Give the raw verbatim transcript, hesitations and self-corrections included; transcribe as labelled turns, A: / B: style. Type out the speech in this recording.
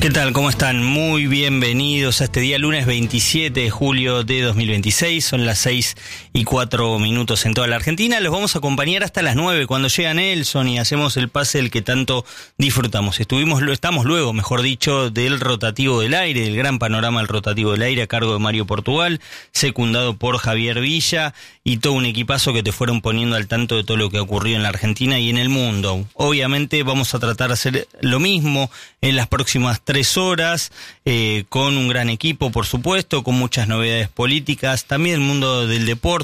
A: ¿Qué tal? ¿Cómo están? Muy bienvenidos a este día lunes veintisiete de julio de dos mil veintiséis. Son las seis y cuatro minutos en toda la Argentina. Los vamos a acompañar hasta las nueve cuando llega Nelson y hacemos el pase del que tanto disfrutamos. Estuvimos, estamos luego, mejor dicho, del rotativo del aire, del gran panorama del rotativo del aire a cargo de Mario Portugal, secundado por Javier Villa y todo un equipazo que te fueron poniendo al tanto de todo lo que ocurrió en la Argentina y en el mundo. Obviamente vamos a tratar de hacer lo mismo en las próximas tres horas, eh, con un gran equipo, por supuesto, con muchas novedades políticas, también el mundo del deporte.